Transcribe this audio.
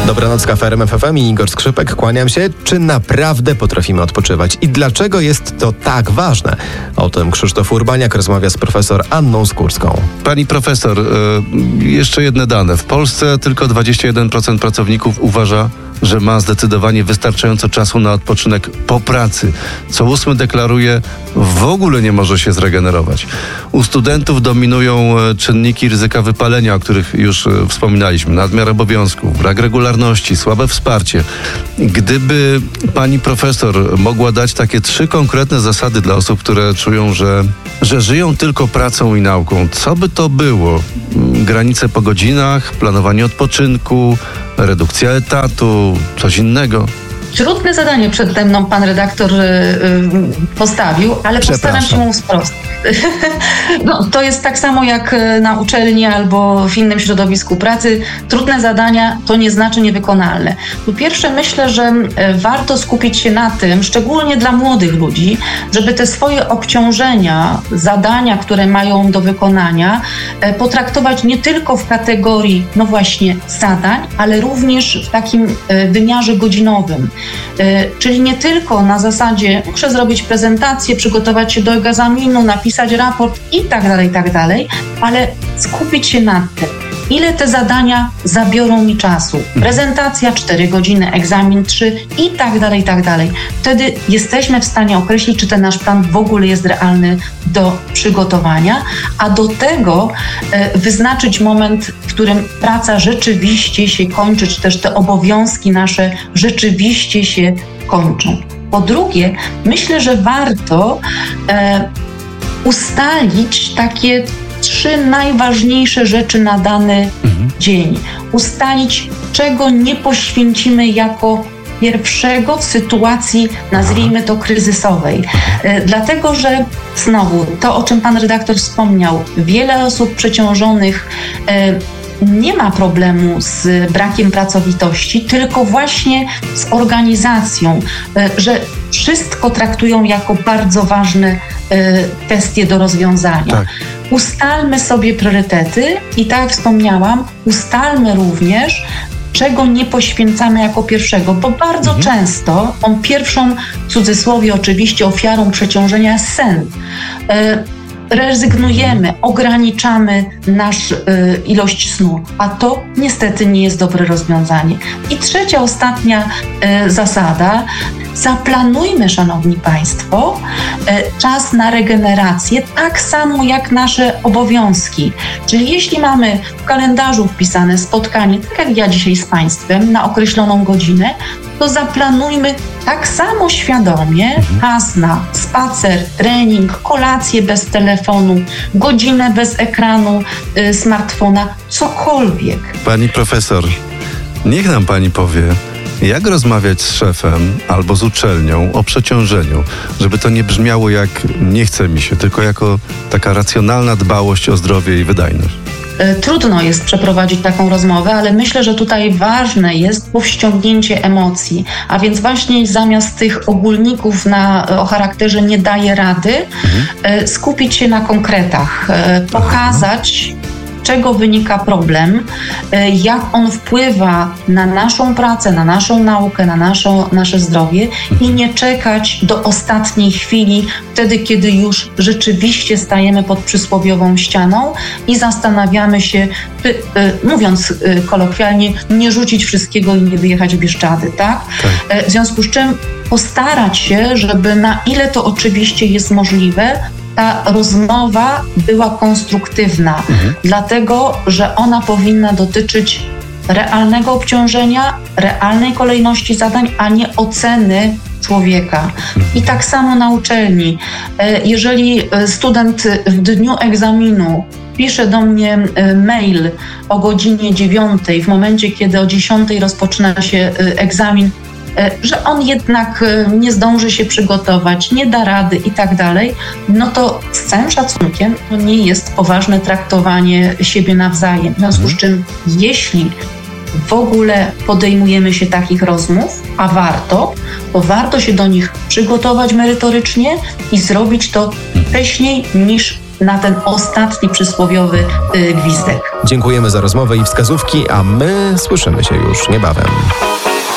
Dobranoc, Kafe RMF FM i Igor Skrzypek. Kłaniam się. Czy naprawdę potrafimy odpoczywać? I dlaczego jest to tak ważne? O tym Krzysztof Urbaniak rozmawia z profesor Anną Skórską. Pani profesor, jeszcze jedne dane. W Polsce tylko 21% pracowników uważa, że ma zdecydowanie wystarczająco czasu na odpoczynek po pracy. Co 8 deklaruje, w ogóle nie może się zregenerować. U studentów dominują czynniki ryzyka wypalenia, o których już wspominaliśmy. Nadmiar obowiązków, brak regularności, słabe wsparcie. Gdyby pani profesor mogła dać takie 3 konkretne zasady dla osób, które czują, że żyją tylko pracą i nauką, co by to było? Granice po godzinach, planowanie odpoczynku, redukcja etatu, coś innego? Trudne zadanie przede mną pan redaktor postawił, ale postaram się mu sprostać. No, to jest tak samo jak na uczelni albo w innym środowisku pracy. Trudne zadania to nie znaczy niewykonalne. Po pierwsze, myślę, że warto skupić się na tym, szczególnie dla młodych ludzi, żeby te swoje obciążenia, zadania, które mają do wykonania, potraktować nie tylko w kategorii, no właśnie, zadań, ale również w takim wymiarze godzinowym. Czyli nie tylko na zasadzie muszę zrobić prezentację, przygotować się do egzaminu, napisać raport i tak dalej, ale skupić się na tym, ile te zadania zabiorą mi czasu. Prezentacja 4 godziny, egzamin 3 i tak dalej. Wtedy jesteśmy w stanie określić, czy ten nasz plan w ogóle jest realny do przygotowania, a do tego wyznaczyć moment, w którym praca rzeczywiście się kończy, czy też te obowiązki nasze rzeczywiście się kończą. Po drugie, myślę, że warto ustalić takie 3 najważniejsze rzeczy na dany dzień. Ustalić, czego nie poświęcimy jako pierwszego w sytuacji, nazwijmy to, kryzysowej. Dlatego, że znowu, to o czym pan redaktor wspomniał, wiele osób przeciążonych nie ma problemu z brakiem pracowitości, tylko właśnie z organizacją, że wszystko traktują jako bardzo ważne kwestie do rozwiązania. Tak. Ustalmy sobie priorytety i tak jak wspomniałam, ustalmy również, czego nie poświęcamy jako pierwszego, bo bardzo często pierwszą, w cudzysłowie oczywiście, ofiarą przeciążenia jest sen. Rezygnujemy, ograniczamy nasz ilość snu, a to niestety nie jest dobre rozwiązanie. I trzecia, ostatnia zasada. Zaplanujmy, szanowni państwo, czas na regenerację tak samo jak nasze obowiązki. Czyli jeśli mamy w kalendarzu wpisane spotkanie, tak jak ja dzisiaj z państwem, na określoną godzinę, to zaplanujmy tak samo świadomie czas na spacer, trening, kolację bez telefonu, godzinę bez ekranu smartfona, cokolwiek. Pani profesor, niech nam pani powie, jak rozmawiać z szefem albo z uczelnią o przeciążeniu, żeby to nie brzmiało jak nie chce mi się, tylko jako taka racjonalna dbałość o zdrowie i wydajność. Trudno jest przeprowadzić taką rozmowę, ale myślę, że tutaj ważne jest powściągnięcie emocji, a więc właśnie zamiast tych ogólników o charakterze nie daje rady, skupić się na konkretach, pokazać, czego wynika problem, jak on wpływa na naszą pracę, na naszą naukę, na nasze zdrowie i nie czekać do ostatniej chwili, wtedy, kiedy już rzeczywiście stajemy pod przysłowiową ścianą i zastanawiamy się, mówiąc kolokwialnie, nie rzucić wszystkiego i nie wyjechać w Bieszczady, tak? W związku z czym postarać się, żeby na ile to oczywiście jest możliwe, ta rozmowa była konstruktywna, dlatego że ona powinna dotyczyć realnego obciążenia, realnej kolejności zadań, a nie oceny człowieka. I tak samo na uczelni. Jeżeli student w dniu egzaminu pisze do mnie mail o godzinie 9, w momencie, kiedy o 10 rozpoczyna się egzamin, że on jednak nie zdąży się przygotować, nie da rady i tak dalej, no to z całym szacunkiem to nie jest poważne traktowanie siebie nawzajem. W związku z czym, jeśli w ogóle podejmujemy się takich rozmów, a warto, to warto się do nich przygotować merytorycznie i zrobić to wcześniej niż na ten ostatni przysłowiowy gwizdek. Dziękujemy za rozmowę i wskazówki, a my słyszymy się już niebawem.